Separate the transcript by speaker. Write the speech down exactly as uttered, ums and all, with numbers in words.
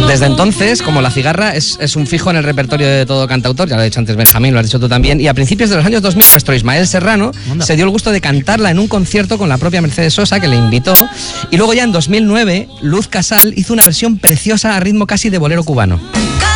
Speaker 1: Desde entonces, como La Cigarra, es, es un fijo en el repertorio de todo cantautor, ya lo ha dicho antes Benjamín, lo has dicho tú también, y a principios de los años dos mil, nuestro Ismael Serrano Onda. se dio el gusto de cantarla en un concierto con la propia Mercedes Sosa, que le invitó, y luego ya en dos mil nueve, Luz Casal hizo una versión preciosa a ritmo casi de bolero cubano.